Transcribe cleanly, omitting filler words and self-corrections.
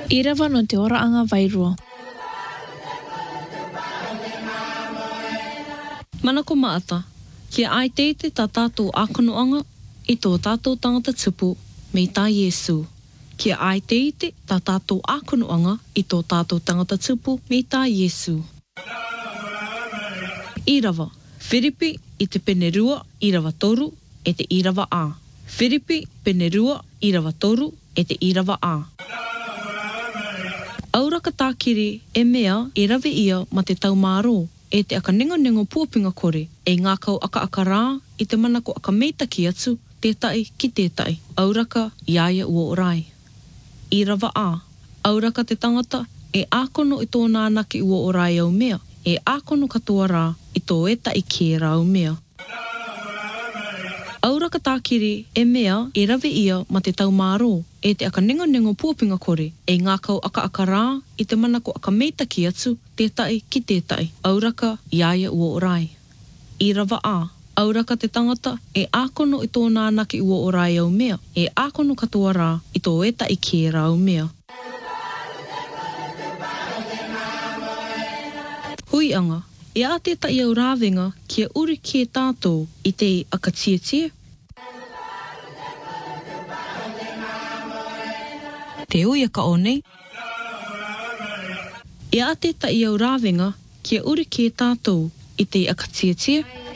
I rawa no te ora anga vairua. Mana ko maata, kia ai teite tā tātou ākanoanga i tō tātou tangata tupu me tā Iesu. Kia ai teite tā tātou ākanoanga i tō tātou tangata tupu me tā Iesu. I rawa, whiripi i te pene rua i rawa toru e te i rawa ā. Whiripi pene rua i rawa toru e te i rawa ā. Auraka tākiri e mea e rawe ia ma te taumāro e te aka nengo puapinga kore e ngā kau aka rā i te manako aka meitaki atu tētai ki tētai. Auraka iaia ua orai. I rawa ā, auraka te tangata e ākono i tō nānaki ua orai au mea e ākono katoa rā i tō eta i kē rā au mea. Auraka tākiri e mea e rawe ia ma te taumāro e te aka nengo puapinga kore e ngā kau aka rā i te manako aka meitaki atu tētai ki tētai. Auraka iaia ua orai. I rawa ā, auraka te tangata e ākono i tō nānaki ua orai au mea e ākono katoa rā i tō eta i kē rā au mea. Hui anga, e a tētai au rāwenga kia uri ki e tātou i te aka tie. Te uia ka o nei. E a tētai au rāwenga kia uri ki e tātou i te aka tie.